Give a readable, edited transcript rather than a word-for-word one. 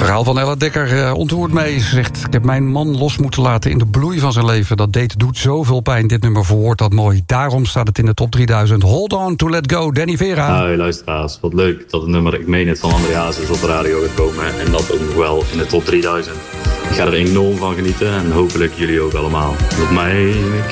verhaal van Ella Dekker ontroert mij. Ze zegt, ik heb mijn man los moeten laten in de bloei van zijn leven. Dat doet zoveel pijn. Dit nummer verwoordt dat mooi. Daarom staat het in de top 3000. Hold on to let go, Danny Vera. Hoi luisteraars, wat leuk dat het nummer Ik meen het van André Hazes op de radio gaat komen. En dat ook nog wel in de top 3000. Ik ga er enorm van genieten en hopelijk jullie ook allemaal. Nog maar één